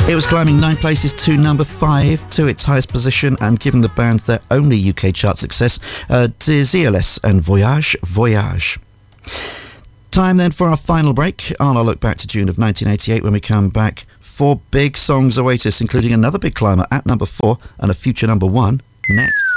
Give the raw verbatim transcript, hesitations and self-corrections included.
It was climbing nine places to number five, to its highest position, and giving the band their only U K chart success, uh, Désirless and Voyage, Voyage. Time then for our final break, and I'll look back to June of nineteen eighty-eight when we come back. Four big songs await us, including another big climber at number four and a future number one next.